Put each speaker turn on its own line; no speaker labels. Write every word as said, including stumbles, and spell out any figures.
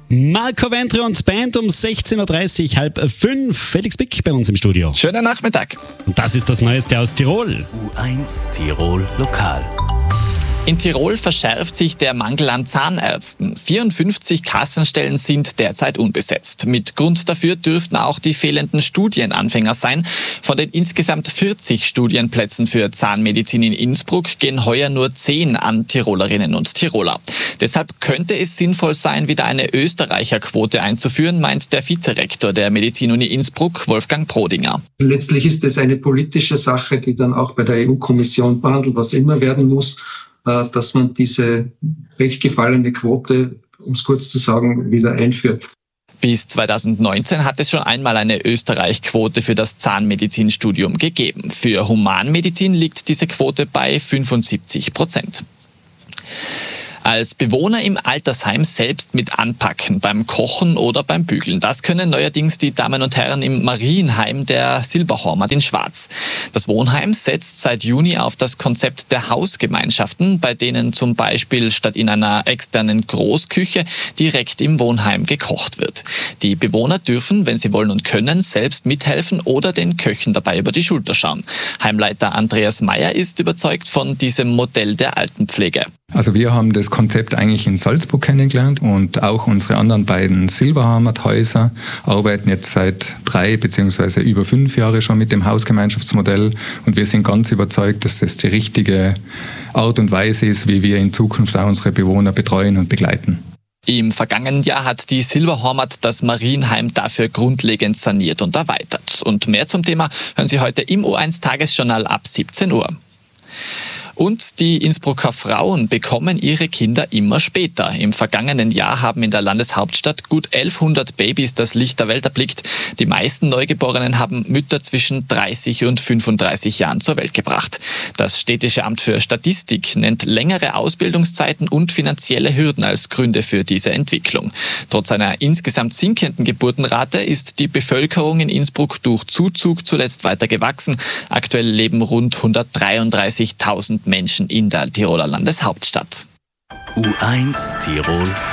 Marco Ventri und Band um sechzehn Uhr dreißig, halb fünf. Felix Bick bei uns im Studio.
Schönen Nachmittag.
Und das ist das Neueste aus Tirol.
U eins Tirol Lokal.
In Tirol verschärft sich der Mangel an Zahnärzten. vierundfünfzig Kassenstellen sind derzeit unbesetzt. Mit Grund dafür dürften auch die fehlenden Studienanfänger sein. Von den insgesamt vierzig Studienplätzen für Zahnmedizin in Innsbruck gehen heuer nur zehn an Tirolerinnen und Tiroler. Deshalb könnte es sinnvoll sein, wieder eine Österreicherquote einzuführen, meint der Vizerektor der Medizinuni Innsbruck, Wolfgang Prodinger.
Letztlich ist es eine politische Sache, die dann auch bei der E U-Kommission behandelt, was immer werden muss, dass man diese weggefallene Quote, um es kurz zu sagen, wieder einführt.
Bis zweitausendneunzehn hat es schon einmal eine Österreich-Quote für das Zahnmedizinstudium gegeben. Für Humanmedizin liegt diese Quote bei fünfundsiebzig Prozent. Als Bewohner im Altersheim selbst mit anpacken, beim Kochen oder beim Bügeln. Das können neuerdings die Damen und Herren im Marienheim der Silberhormat in Schwarz. Das Wohnheim setzt seit Juni auf das Konzept der Hausgemeinschaften, bei denen zum Beispiel statt in einer externen Großküche direkt im Wohnheim gekocht wird. Die Bewohner dürfen, wenn sie wollen und können, selbst mithelfen oder den Köchen dabei über die Schulter schauen. Heimleiter Andreas Meyer ist überzeugt von diesem Modell der Altenpflege.
Also wir haben das Konzept eigentlich in Salzburg kennengelernt und auch unsere anderen beiden Silberhormat-Häuser arbeiten jetzt seit drei beziehungsweise über fünf Jahre schon mit dem Hausgemeinschaftsmodell und wir sind ganz überzeugt, dass das die richtige Art und Weise ist, wie wir in Zukunft auch unsere Bewohner betreuen und begleiten.
Im vergangenen Jahr hat die Silberhormat das Marienheim dafür grundlegend saniert und erweitert. Und mehr zum Thema hören Sie heute im U eins Tagesjournal ab siebzehn Uhr. Und die Innsbrucker Frauen bekommen ihre Kinder immer später. Im vergangenen Jahr haben in der Landeshauptstadt gut elfhundert Babys das Licht der Welt erblickt. Die meisten Neugeborenen haben Mütter zwischen dreißig und fünfunddreißig Jahren zur Welt gebracht. Das Städtische Amt für Statistik nennt längere Ausbildungszeiten und finanzielle Hürden als Gründe für diese Entwicklung. Trotz einer insgesamt sinkenden Geburtenrate ist die Bevölkerung in Innsbruck durch Zuzug zuletzt weiter gewachsen. Aktuell leben rund hundertdreiunddreißigtausend Menschen in der Tiroler Landeshauptstadt.
U eins Tirol